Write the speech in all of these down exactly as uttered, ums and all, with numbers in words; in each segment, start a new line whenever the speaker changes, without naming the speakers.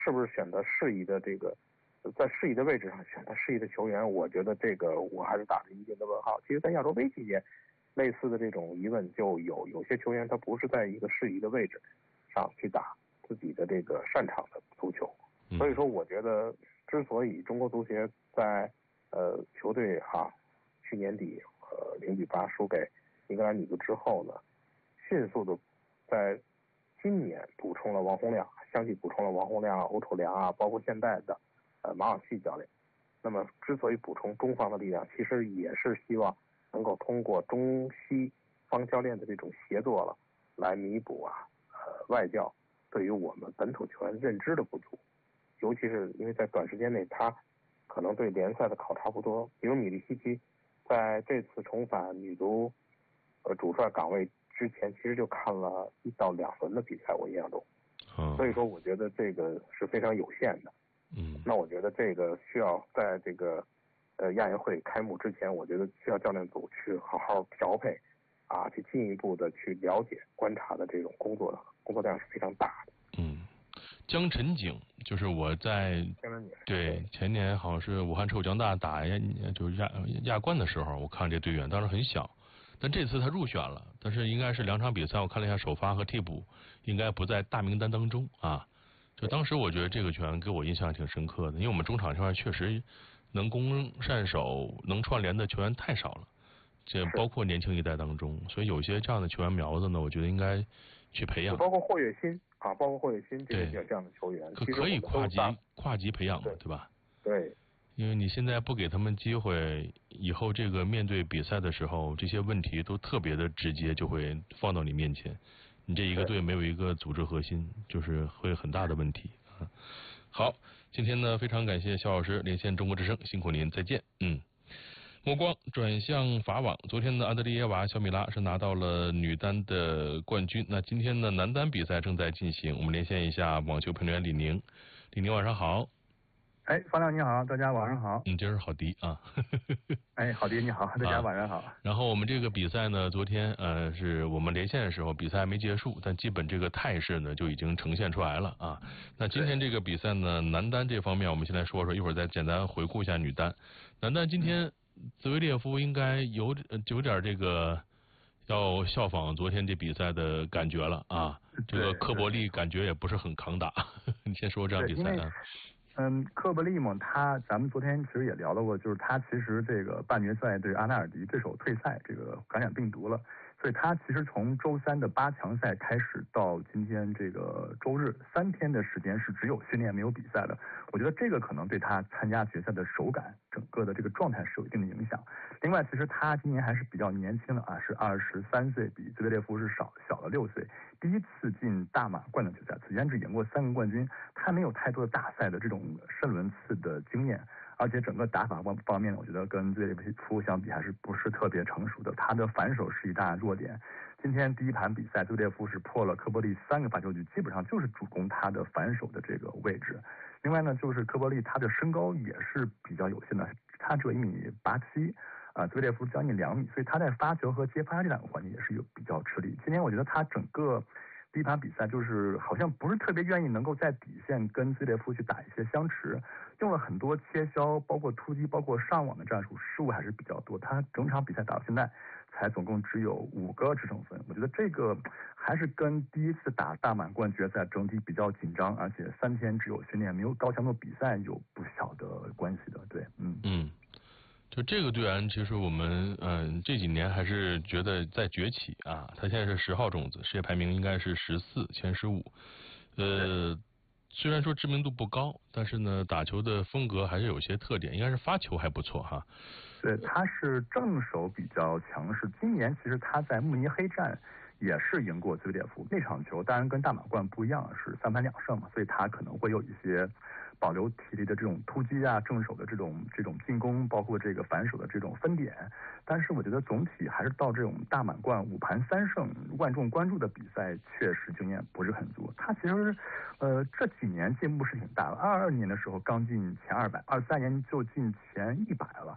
是不是选择适宜的这个，在适宜的位置上选择适宜的球员，我觉得这个我还是打着一定的问号。其实，在亚洲杯期间，类似的这种疑问就有，有些球员他不是在一个适宜的位置上去打自己的这个擅长的足球，所以说我觉得，之所以中国足协在呃球队哈去年底呃零比八输给英格兰女足之后呢，迅速的在今年补充了王洪亮，相继补充了王洪亮、欧楚良啊，包括现在的呃马晓曦教练。那么之所以补充中方的力量，其实也是希望能够通过中西方教练的这种协作了，来弥补啊呃外教对于我们本土球员认知的不足。尤其是因为在短时间内他可能对联赛的考察不多，比如米利西奇在这次重返女足呃主帅岗位之前，其实就看了一到两轮的比赛，我印象中，
嗯，
所以说我觉得这个是非常有限的。
嗯，
那我觉得这个需要在这个呃亚运会开幕之前，我觉得需要教练组去好好调配啊，去进一步的去了解观察的这种工作工作量是非常大的。
嗯，江晨景就是我在对前年好像是武汉臭江大打亚就是亚亚冠的时候，我看这队员当时很小，但这次他入选了，但是应该是两场比赛我看了一下首发和替补，应该不在大名单当中啊。就当时我觉得这个球员给我印象挺深刻的，因为我们中场这块确实能攻善守、能串联的球员太少了，这包括年轻一代当中，所以有些这样的球员苗子呢，我觉得应该去培养。
包括霍跃新啊，包括霍跃新这个这样的球员，
可可以跨级跨级培养嘛，对吧？
对。
因为你现在不给他们机会，以后这个面对比赛的时候，这些问题都特别的直接，就会放到你面前。你这一个队没有一个组织核心，就是会很大的问题啊。好，今天呢非常感谢肖老师连线中国之声，辛苦您，再见。嗯，目光转向法网，昨天呢安德烈耶娃小米拉是拿到了女单的冠军。那今天呢男单比赛正在进行，我们连线一下网球评论员李宁。李宁晚上好。
哎，方亮你好，大家晚上好。
嗯，今儿好迪啊。
哎，好迪你好，大家晚上好、啊。
然后我们这个比赛呢，昨天呃是我们连线的时候，比赛还没结束，但基本这个态势呢就已经呈现出来了啊。那今天这个比赛呢，男单这方面我们先来说说，一会儿再简单回顾一下女单。男单今天兹维列夫应该有有点这个要效仿昨天这比赛的感觉了啊。这个科伯利感觉也不是很抗打。你先说这场比赛啊。
嗯，科伯利嘛，他咱们昨天其实也聊到过，就是他其实这个半决赛对阿纳尔迪对手退赛，这个感染病毒了，所以他其实从周三的八强赛开始到今天这个周日三天的时间是只有训练没有比赛的。我觉得这个可能对他参加决赛的手感、整个的这个状态是有一定的影响。另外，其实他今年还是比较年轻的啊，是二十三岁，比兹维列夫是少小了六岁。第一次进大满贯的决赛，此前只赢过三个冠军，他没有太多的大赛的这种深轮次的经验，而且整个打法方方面，我觉得跟兹维列夫相比还是不是特别成熟的。他的反手是一大弱点。今天第一盘比赛，兹维列夫是破了科伯利三个发球局，基本上就是主攻他的反手的这个位置。另外呢，就是科伯利他的身高也是比较有限的，他只有一米八七。啊，兹维列夫将近两米，所以他在发球和接发这两个环节也是有比较吃力。今天我觉得他整个第一盘比赛就是好像不是特别愿意能够在底线跟兹维列夫去打一些相持，用了很多切削，包括突击，包括上网的战术，失误还是比较多。他整场比赛打到现在才总共只有五个制胜分，我觉得这个还是跟第一次打大满贯决赛整体比较紧张，而且三天只有训练没有高强度比赛有不小的关系的。对，嗯
嗯。就这个队员，其实我们嗯这几年还是觉得在崛起啊。他现在是十号种子，世界排名应该是十四，前十五。呃，虽然说知名度不高，但是呢，打球的风格还是有些特点，应该是发球还不错哈。
对，他是正手比较强势。今年其实他在慕尼黑站也是赢过兹维列夫那场球，当然跟大满贯不一样，是三盘两胜嘛，所以他可能会有一些保留体力的这种突击啊，正手的这种这种进攻，包括这个反手的这种分点。但是我觉得总体还是到这种大满贯五盘三胜万众关注的比赛，确实经验不是很足。他其实呃这几年进步是挺大的，二二年的时候刚进前二百，二三年就进前一百了。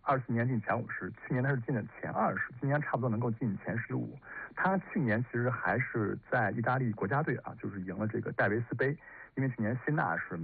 二四年进前五十，去年他是进了前二十，今年差不多能够进前十五。他去年其实还是在意大利国家队啊，就是赢了这个戴维斯杯，因为去年辛纳是